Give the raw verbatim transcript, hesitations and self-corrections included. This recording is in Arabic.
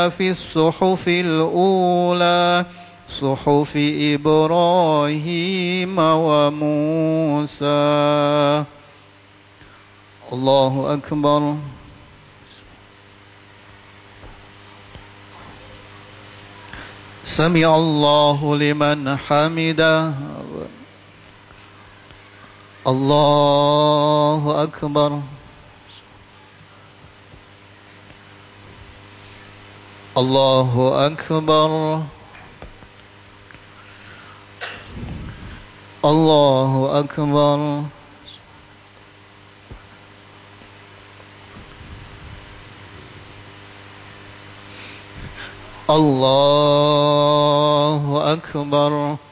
في الصحف الأولى صحف إبراهيم وموسى. الله أكبر. سمع الله لمن حمده. الله أكبر. الله أكبر. الله أكبر. الله أكبر.